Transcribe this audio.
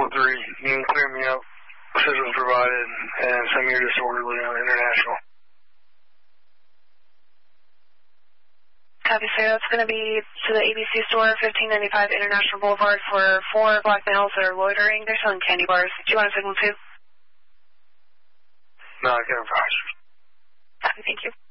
4-3. You can clear me up. Scissors provided, and send me your disorderly on International. Copy, sir. That's going to be to the ABC store, 1595 International Boulevard, for 4 black males that are loitering. They're selling candy bars. Do you want a signal too? No, I can't. Copy, thank you.